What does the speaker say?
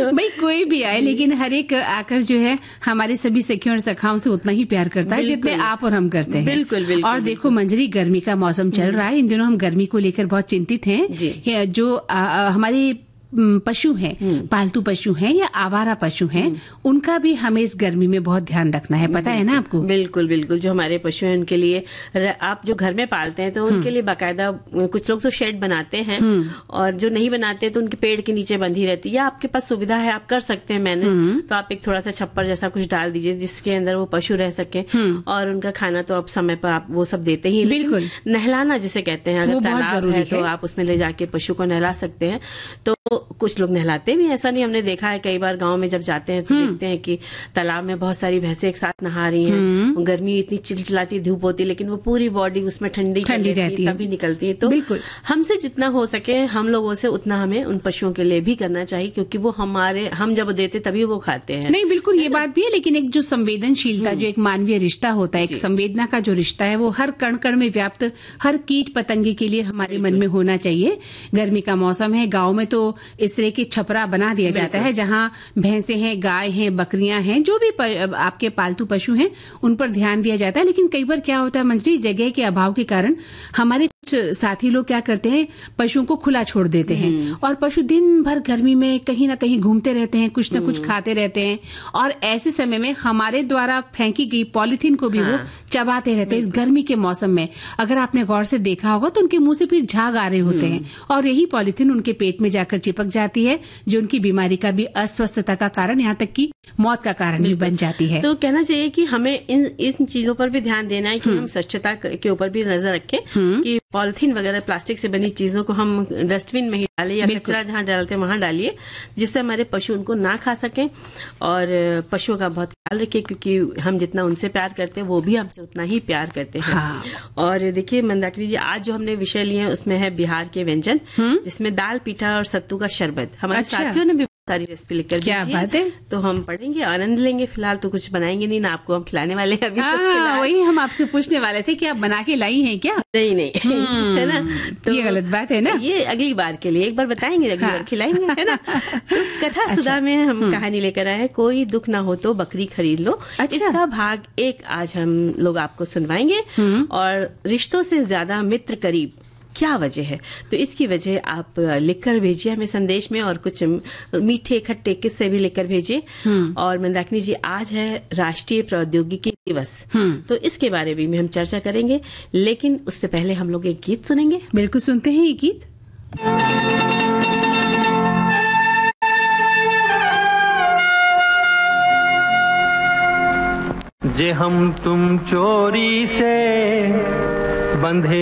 भाई कोई भी आए, लेकिन हर एक आकर जो है हमारे सभी सखियों और सखाओं से उतना ही प्यार करता है जितने आप और हम करते हैं। बिल्कुल बिल्कुल। और देखो मंजरी, गर्मी का मौसम चल रहा है, इन दिनों हम गर्मी को लेकर बहुत चिंतित हैं। जो हमारे पशु हैं, पालतू पशु हैं या आवारा पशु हैं, उनका भी हमें इस गर्मी में बहुत ध्यान रखना है, पता है ना आपको? बिल्कुल बिल्कुल। जो हमारे पशु हैं उनके लिए, आप जो घर में पालते हैं तो उनके लिए बाकायदा कुछ लोग तो शेड बनाते हैं, और जो नहीं बनाते तो उनके पेड़ के नीचे बंधी रहती है, या आपके पास सुविधा है आप कर सकते हैं मैनेज, तो आप एक थोड़ा सा छप्पर जैसा कुछ डाल दीजिए जिसके अंदर वो पशु रह सके, और उनका खाना तो आप समय पर आप वो सब देते ही। बिल्कुल। नहलाना जिसे कहते हैं, अगर तालाब है तो आप उसमें ले जाके पशु को नहला सकते हैं। तो कुछ लोग नहलाते भी, ऐसा नहीं, हमने देखा है कई बार गांव में जब जाते हैं तो देखते हैं कि तालाब में बहुत सारी भैंसें एक साथ नहा रही हैं। गर्मी इतनी चिलचिलाती धूप होती है, लेकिन वो पूरी बॉडी उसमें ठंडी रहती है, तभी निकलती है। तो हमसे जितना हो सके हम लोगों से उतना हमें उन पशुओं के लिए भी करना चाहिए, क्योंकि वो हम जब देते तभी वो खाते हैं। नहीं, बिल्कुल ये बात भी है, लेकिन एक जो संवेदनशीलता, जो एक मानवीय रिश्ता होता है, एक संवेदना का जो रिश्ता है, वो हर कण कण में व्याप्त हर कीट पतंगे के लिए हमारे मन में होना चाहिए। गर्मी का मौसम है, गाँव में तो इस तरह की छपरा बना दिया जाता है जहाँ भैंसे हैं, गाय हैं, बकरियां हैं, जो भी आपके पालतू पशु हैं उन पर ध्यान दिया जाता है। लेकिन कई बार क्या होता है मंजरी, जगह के अभाव के कारण हमारे कुछ साथी लोग क्या करते हैं, पशुओं को खुला छोड़ देते हैं, और पशु दिन भर गर्मी में कहीं ना कहीं घूमते रहते हैं, कुछ न कुछ खाते रहते हैं, और ऐसे समय में हमारे द्वारा फेंकी गई पॉलिथीन को भी वो चबाते रहते हैं। इस गर्मी के मौसम में अगर आपने गौर से देखा होगा तो उनके मुंह से फिर झाग आ रहे होते हैं, और यही पॉलिथीन उनके पेट में जाकर चिपक जाती है, जो उनकी बीमारी का भी, अस्वस्थता का कारण, यहाँ तक कि मौत का कारण भी बन जाती है। तो कहना चाहिए कि हमें इन चीजों पर भी ध्यान देना है कि हम स्वच्छता के ऊपर भी नजर रखें, कि पॉलिथीन वगैरह प्लास्टिक से बनी चीजों को हम डस्टबिन में ही डालें, या कचरा जहाँ डालते हैं वहां डालिए, जिससे हमारे पशु उनको ना खा सकें। और पशुओं का बहुत ख्याल रखिए, क्योंकि हम जितना उनसे प्यार करते हैं वो भी हमसे उतना ही प्यार करते हैं। और देखिए मंदाकिनी जी, आज जो हमने विषय लिए हैं उसमें है बिहार के व्यंजन, जिसमें दाल, पीठा और सत्तू का शरबत। हमारे साथियों ने भी सारी रेसिपी लिखकर क्या बात है, तो हम पढ़ेंगे, आनंद लेंगे। फिलहाल तो कुछ बनाएंगे नहीं ना, आपको हम खिलाने वाले हैं अभी। वही हम आपसे पूछने वाले थे कि आप बना के लाई हैं क्या? नहीं है ना, तो ये गलत बात है ना, ये अगली बार के लिए, एक बार बताएंगे, अगली बार खिलाएंगे, है ना। तो कथा सुधा में हम कहानी लेकर आए हैं, कोई दुख ना हो तो बकरी खरीद लो। इसका भाग 1 आज हम लोग आपको सुनवाएंगे। और रिश्तों से ज्यादा मित्र करीब, क्या वजह है? तो इसकी वजह आप लिखकर भेजिए हमें संदेश में, और कुछ मीठे खट्टे किस्से भी लिखकर भेजिए। और मंदाकिनी जी, आज है राष्ट्रीय प्रौद्योगिकी दिवस, तो इसके बारे में हम चर्चा करेंगे, लेकिन उससे पहले हम लोग एक गीत सुनेंगे। बिल्कुल, सुनते हैं ये गीत। जे हम तुम चोरी से बंधे